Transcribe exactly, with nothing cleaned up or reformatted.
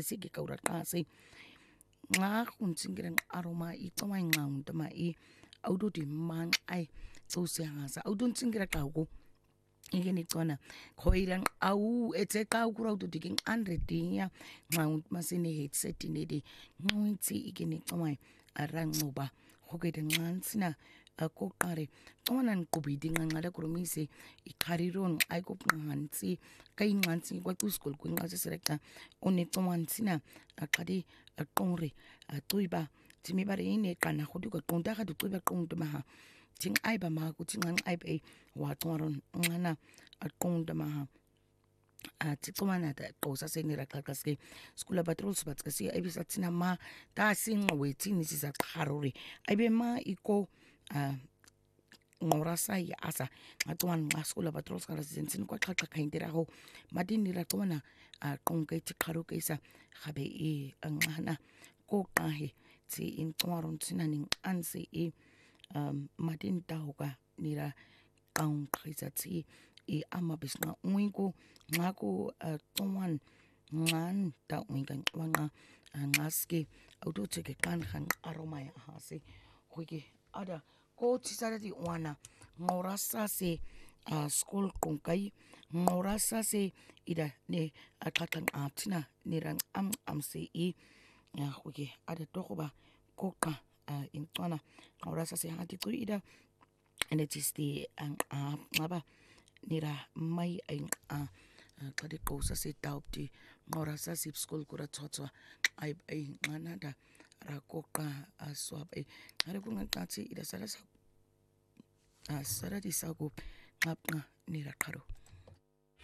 mesike kaura qase nxa kuntsingire aroma icoma inqaunta ma i auto di mang ai tsosyangasa auto ntsingire qako ingeni cona khoilang au etseqa ukura auto diking hundred ya nqaunt masine headset nedi nqwitsi ingeni coma aranxuba hokede nqansina koqare cona nqubidi nqanqala kurumise iqhariron ayikopnqantsi kayinqantsi kwakuskol kwinqase selector onecoma aqadi aqonre acuiba timibare ine qana khodi ko qonta ga dicuiba qonto maha ting aiba ma kuthi nqanqa aiba watwaron nqana aqonta maha aticomana da qosa senira qaqaske skula patrols batskasi ayibisathina ma ta sinqwethini sizaqharore ayibe ma iko ngorasa ya asa ngacwana nxa skula patrols ngara sizensini kwaxaxa khayinteraho madinira cona aqonke tiqharuke isa gabe e anqana koqahe tsi inqwaron tsinaning anse e um madin tahoka nira qaunqisa tsi e amabisna uinko ngako tonwan ngan ta uinka nqwanqa ngaske autoteke kan khan aroma ya hase hoke ada ko tsara di wana ngorasa se school konkai ngorasa se ida ne atatan atina nirang am amse e ya hoke ada tokoba koqa inqwana ngorasa se hati tu ida and it is the ang ngaba nira mai ang qadi qosa se taupti ngorasa sip school kura tsotso ai ai nganada rakoqa aswab ai ngare kungatsi ida sala sa sara di sago ngapna nira qaro